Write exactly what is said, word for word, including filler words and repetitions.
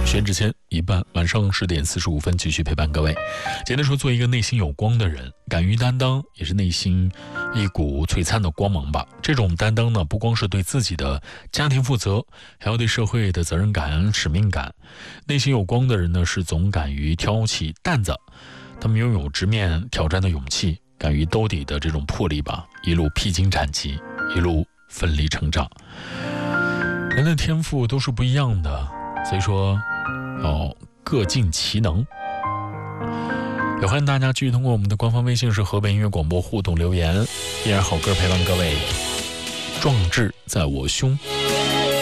薛之谦一半，晚上十点四十五分继续陪伴各位。简单说，做一个内心有光的人，敢于担当，也是内心一股璀璨的光芒吧。这种担当呢，不光是对自己的家庭负责，还要对社会的责任感、使命感。内心有光的人呢，是总敢于挑起担子，他们拥有直面挑战的勇气，敢于兜底的这种魄力吧，一路披荆斩棘，一路奋力成长。人的天赋都是不一样的，所以说要各尽其能。也欢迎大家继续通过我们的官方微信是河北音乐广播互动留言，依然好歌陪伴各位。壮志在我胸。